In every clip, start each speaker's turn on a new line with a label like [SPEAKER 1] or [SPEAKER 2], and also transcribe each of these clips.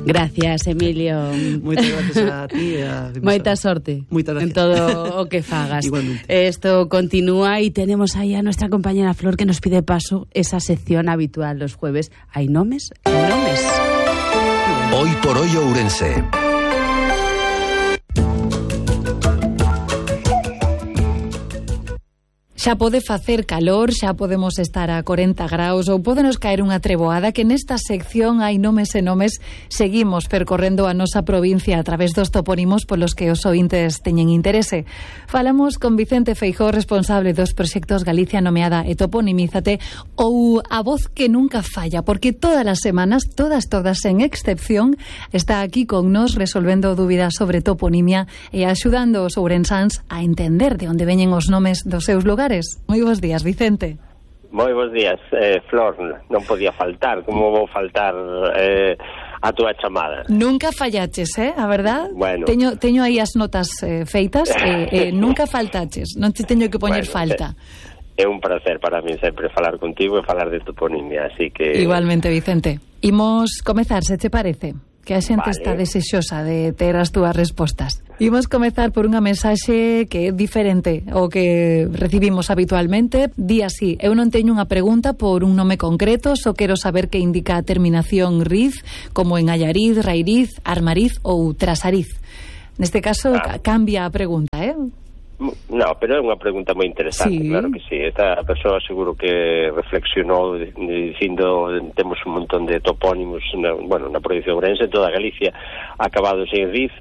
[SPEAKER 1] Gracias, Emilio.
[SPEAKER 2] Moitas gracias a ti.
[SPEAKER 1] Moita sorte en todo o que fagas.
[SPEAKER 2] Igualmente.
[SPEAKER 1] Esto continúa y tenemos ahí a nuestra compañera Flor que nos pide paso esa sección habitual los jueves. ¿Hay nomes? ¿Hay nomes?
[SPEAKER 3] Hoy por hoy Ourense.
[SPEAKER 4] Xa pode facer calor, xa podemos estar a 40 graus ou podenos caer unha treboada que nesta sección Hai nomes e nomes seguimos percorrendo a nosa provincia a través dos topónimos polos que os ointes teñen interese. Falamos con Vicente Feijóo, responsable dos proxectos Galicia Nomeada e Toponimízate, ou a voz que nunca falla, porque todas as semanas, todas sen excepción, está aquí con nos resolvendo dúbidas sobre toponimia e axudando os ourensáns a entender de onde veñen os nomes dos seus lugares. Moi bons días, Vicente.
[SPEAKER 5] Moi bons días, Flor, non podía faltar, como vou faltar a túa chamada.
[SPEAKER 4] Nunca fallaches, a verdad?
[SPEAKER 5] Bueno.
[SPEAKER 4] Teño aí as notas feitas nunca faltaches, non te teño que poñer falta.
[SPEAKER 5] É un placer para mí sempre falar contigo e falar de toponimia, así que...
[SPEAKER 4] Igualmente, Vicente. Imos comezar, se te parece? Que a xente está desexosa de ter as túas respostas. Imos comezar por unha mensaxe que é diferente ao que recibimos habitualmente. Di así: eu non teño unha pregunta por un nome concreto, só quero saber que indica a terminación riz, como en Allariz, Rairiz, Armariz ou Trasariz. Neste caso cambia a pregunta,
[SPEAKER 5] No, pero é unha pregunta moi interesante, sí. Claro que sí. Esta persoa seguro que reflexionou dicindo temos un montón de topónimos na provincia de Ourense, toda Galicia acabados en riz,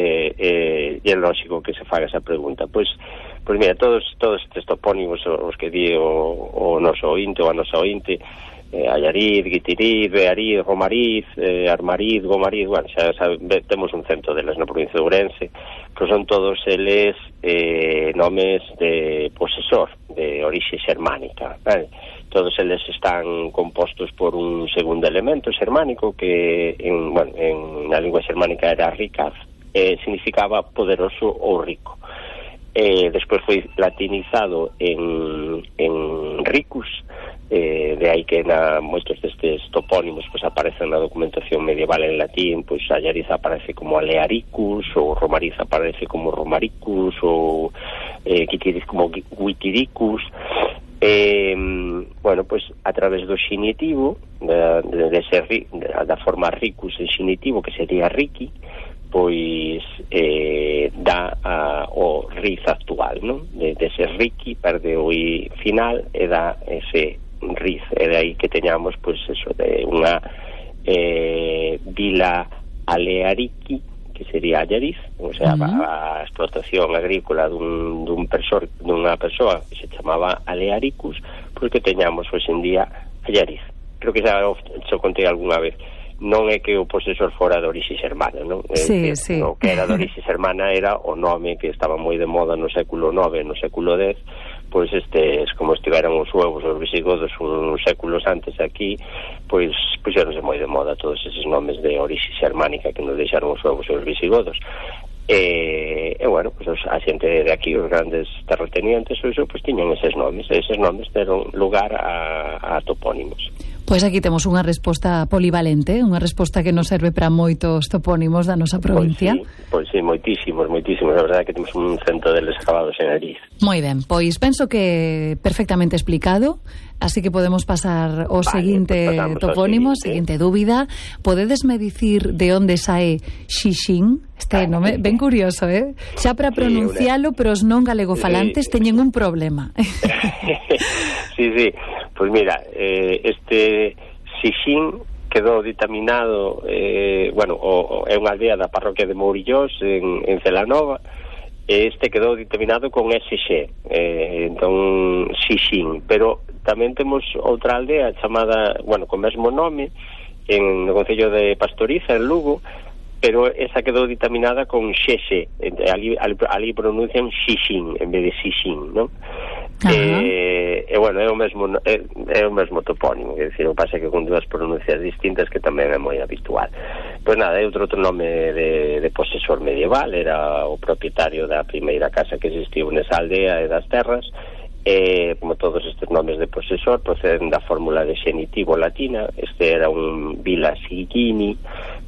[SPEAKER 5] e é lógico que se faga esa pregunta. Pois mira, todos estes topónimos os que di o noso ointe ou a nosa ointe, Allariz, Guitiriz, Beariz, Romariz, Armariz, Gomariz, bueno, xa temos un cento delas na provincia de Ourense, que son todos eles nomes de posesor, de orixe xermánica, vale? Todos eles están compostos por un segundo elemento xermánico que na lingua xermánica era ricaz, significaba poderoso ou rico. Despois foi latinizado en ricus, de aí que moitos destes topónimos aparecen na documentación medieval en latín. Pois Allariz aparece como Alearicus, ou Romariz aparece como Romaricus, ou Guitiriz como Guitiricus. Pois a través do xinitivo da forma ricus en xinitivo, que sería riqui, pois dá o riz actual, non? De ser riqui perde o i final e dá ese riz, e de aí que teñamos pois eso de unha vila aleariqui, que sería Allariz, o sea, a explotación agrícola dunha persoa que se chamaba Alearicus, pois que teñamos hoxe en día Allariz. Creo que xa o contei algunha vez. Non é que o posesor fora de orixe xermana, non?
[SPEAKER 4] Sí.
[SPEAKER 5] O que era de orixe xermana era o nome que estaba moi de moda no século IX, no século X, pois como estiveran os huevos os visigodos uns séculos antes aquí, pois puxeronse moi de moda todos eses nomes de orixe xermánica que nos deixaron os huevos os visigodos. Pois a xente de aquí, os grandes terratenientes, pois tiñan eses nomes deron lugar a topónimos.
[SPEAKER 4] Pois aquí temos unha resposta polivalente, unha resposta que nos serve para moitos topónimos da nosa provincia.
[SPEAKER 5] Pois sí, moitísimos, a verdade é que temos un cento deles acabados en Allariz.
[SPEAKER 4] Moi ben, pois penso que perfectamente explicado, así que podemos pasar ao seguinte topónimo, seguinte dúbida. Podedesme dicir de onde sae Xixín? Este nome ben curioso, Xa para pronuncialo, pero os non galegofalantes teñen un problema.
[SPEAKER 5] Sí. Pois mira, este Xixín quedou ditaminado, é unha aldea da parroquia de Mourillós en Celanova. Este quedou ditaminado con SX, entón Xixín, pero tamén temos outra aldea chamada, con mesmo nome, no concello de Pastoriza, en Lugo, pero esa quedou ditaminada con Xexe, ali pronuncian Xixín en vez de Xixín, non? É o mesmo topónimo, é dicir, o que pasa é que con dúas pronuncias distintas, que tamén é moi habitual. Pois nada, é outro nome de posesor medieval, era o propietario da primeira casa que existiu nesa aldea e das terras. Como todos estes nomes de posesor proceden da fórmula de xenitivo latina. Este era un vila sigini,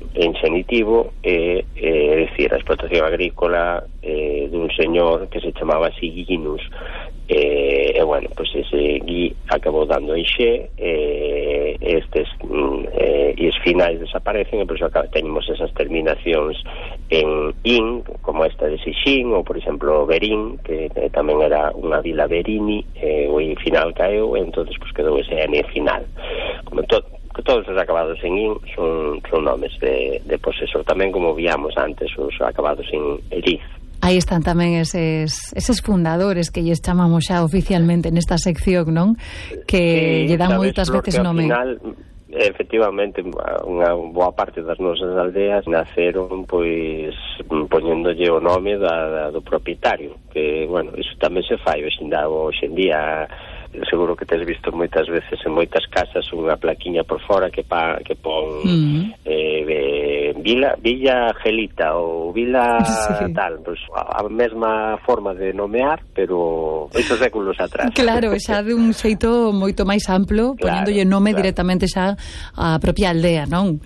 [SPEAKER 5] en xenitivo, é dicir, a explotación agrícola dun señor que se chamaba Siguinus, e bueno, pois ese Gui acabou dando en xe, estes e os finais desaparecen, e por iso tenemos esas terminacións en in, como esta de Sixín, ou por exemplo Berín, que tamén era unha vila Berini, o in final caeu, e entón pues, quedou ese N final. Como todos os acabados en in son nomes de posesor, tamén como víamos antes os acabados en eriz.
[SPEAKER 4] Aí están tamén eses fundadores que lles chamamos xa oficialmente nesta sección, non? Que lle dan moitas veces nome.
[SPEAKER 5] Final, efectivamente, unha boa parte das nosas aldeas naceron pois poñéndolle o nome do propietario, que, bueno, iso tamén se fai hoxe en día. Seguro que tes visto moitas veces en moitas casas unha plaquiña por fora que pon Villa Gelita ou Vila tal, pues, a mesma forma de nomear, pero 8 séculos atrás.
[SPEAKER 4] Claro, xa de un xeito moito máis amplo, poñéndolle nome directamente xa á propia aldea, non?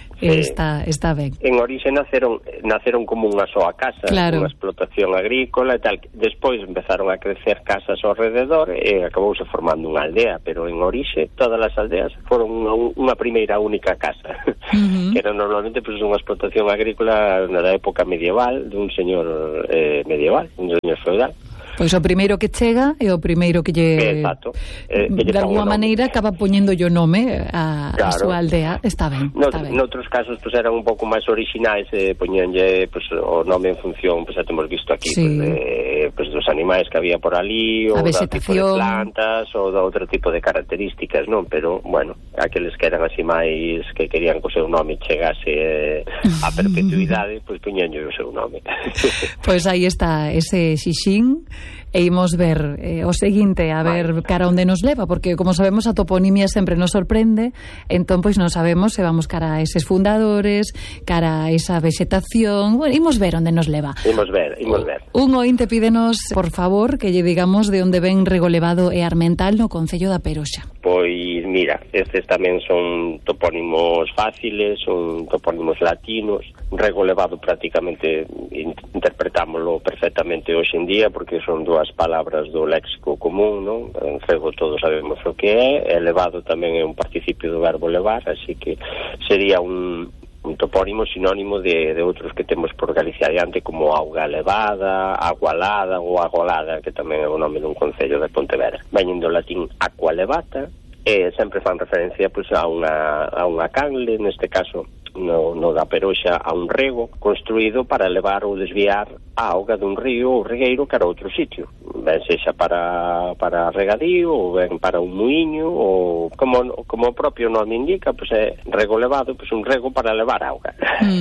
[SPEAKER 4] Está ben.
[SPEAKER 5] En orixe naceron como unha soa casa, unha explotación agrícola e tal. Despois empezaron a crecer casas ao rededor e acabouse formando unha aldea, pero en orixe todas as aldeas foron unha primeira única casa, que era normalmente pues, unha explotación agrícola na época medieval dun señor medieval, un señor feudal.
[SPEAKER 4] Pois o primeiro que chega é o primeiro que lle...
[SPEAKER 5] Exacto.
[SPEAKER 4] De alguma maneira acaba poñendo o nome a súa aldea. Está ben.
[SPEAKER 5] Noutros casos pues, eran un pouco máis orixinais, poñenlle pues, o nome en función, pues, xa temos visto aquí, pues, dos animais que había por ali, ou do tipo de plantas, ou do outro tipo de características, non? Pero, bueno, aqueles que eran así máis que querían que o seu nome chegase a perpetuidade, pues poñenlle o seu nome.
[SPEAKER 4] Pois aí está ese Xixín. E imos ver o seguinte, a ver cara onde nos leva, porque como sabemos a toponimia sempre nos sorprende, entón pois non sabemos se vamos cara a eses fundadores, cara a esa vegetación. Bueno, imos ver onde nos leva.
[SPEAKER 5] Imos ver.
[SPEAKER 4] Un ointe pídenos, por favor, que lle digamos de onde ven Regolevado e Armental no concello da Peroxa.
[SPEAKER 5] Pois mira, estes tamén son topónimos fáciles, son topónimos latinos. Regolevado prácticamente interpretámoslo perfectamente hoxe en día, porque son dúas palabras do léxico común, non? En grego todos sabemos o que é. Elevado tamén é un participio do verbo levar, así que sería un topónimo sinónimo de outros que temos por Galicia adiante, como auga elevada, agualada ou agolada, que tamén é o nome dun concello de Pontevedra. Veñen do latín aqua levata, e sempre fan referencia pues, a unha canle, neste caso no da Peroxa, a un rego construído para levar ou desviar a auga dun río ou regueiro cara a outro sitio, ben sexa para regadío ou ben para un muiño, ou como o propio nome indica, pues é rego levado, pues un rego para levar auga.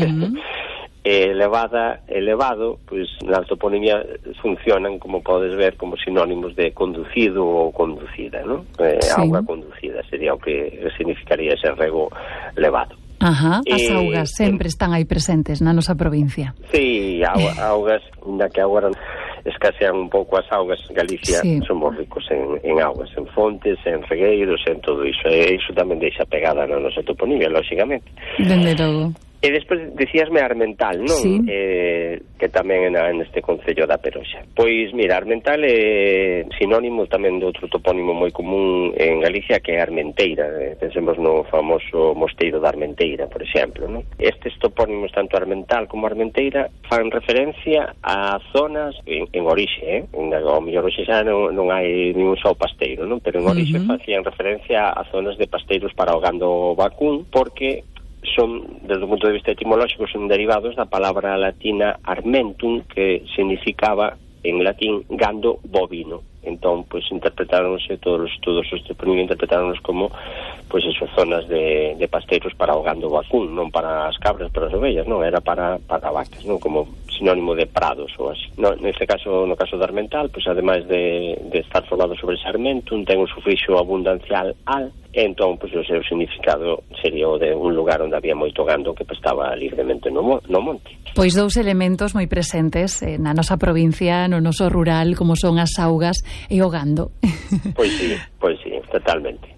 [SPEAKER 5] Elevado, pues na toponimia funcionan, como podes ver, como sinónimos de conducido ou conducida, ¿no? Auga conducida sería o que significaría ese rego levado.
[SPEAKER 4] Ajá, as augas sempre están aí presentes na nosa provincia.
[SPEAKER 5] Sí, augas, na que agora escasean un pouco as augas en Galicia, somos ricos en augas, en fontes, en regueiros, en todo iso. E iso tamén deixa pegada na nosa toponimia, lógicamente.
[SPEAKER 4] Dende logo.
[SPEAKER 5] E despois decíasme Armental, non?
[SPEAKER 4] Sí.
[SPEAKER 5] Que tamén neste concello da Peroxa. Pois, mira, Armental é sinónimo tamén de outro topónimo moi común en Galicia, que é Armenteira. Pensemos no famoso mosteiro da Armenteira, por exemplo, non? Estes topónimos, tanto Armental como Armenteira, fan referencia a zonas en orixe, ao mellor hoxe xa non hai ningún só pasteiro, non? Pero en orixe facían referencia a zonas de pasteiros para o gando vacún, porque son, desde o punto de vista etimolóxico, son derivados da palabra latina armentum, que significaba en latín gando bovino. Entón, pois, interpretáronse todos os toponimios interpretáronse como, pois, esas zonas de pasteiros para o gando vacún, non para as cabras, para as ovellas, non, era para vacas, non, como sinónimo de prados ou así. No caso de Armental, pois, ademais de estar formado sobre ese armentum, ten un sufixo abundancial al, e entón, pois, o seu significado sería o de un lugar onde había moito gando que estaba libremente no monte.
[SPEAKER 4] Pois dous elementos moi presentes na nosa provincia, no noso rural, como son as augas e o gando.
[SPEAKER 5] Pois sí, totalmente.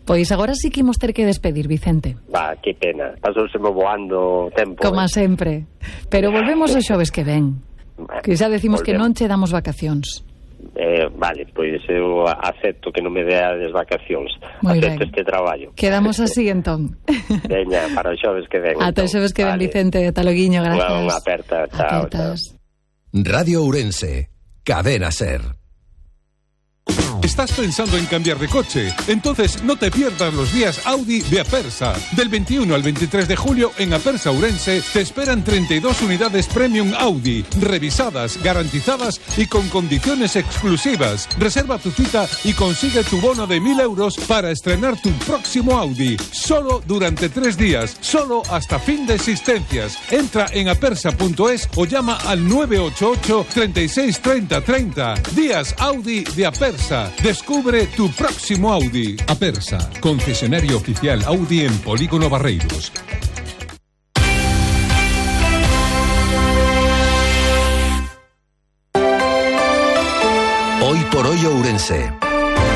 [SPEAKER 4] Pois agora sí que imos ter que despedir, Vicente.
[SPEAKER 5] Va, que pena. Pasouseme voando o tempo.
[SPEAKER 4] Como sempre. Pero volvemos o xoves que ven. Que xa decimos que non che damos vacacións.
[SPEAKER 5] Vale, pois eu acepto que non me deades vacacións.
[SPEAKER 4] Moi
[SPEAKER 5] Acepto
[SPEAKER 4] ben.
[SPEAKER 5] este traballo.
[SPEAKER 4] Quedamos así, entón.
[SPEAKER 5] Veña, para o xoves que ven.
[SPEAKER 4] Ata o xoves que ven, Vicente. Ata loguiño, gracias.
[SPEAKER 5] Unha aperta, chao, chao.
[SPEAKER 3] Radio Ourense, Cadena Ser.
[SPEAKER 6] ¿Estás pensando en cambiar de coche? Entonces no te pierdas los días Audi de Apersa. Del 21 al 23 de julio en Apersa Ourense te esperan 32 unidades Premium Audi, revisadas, garantizadas y con condiciones exclusivas. Reserva tu cita y consigue tu bono de 1.000 euros para estrenar tu próximo Audi. Solo durante 3 días, solo hasta fin de existencias. Entra en apersa.es o llama al 988 36 30 30. Días Audi de Apersa. Descubre tu próximo Audi. Apersa, concesionario oficial Audi en Polígono Barreiros.
[SPEAKER 3] Hoy por hoy Ourense.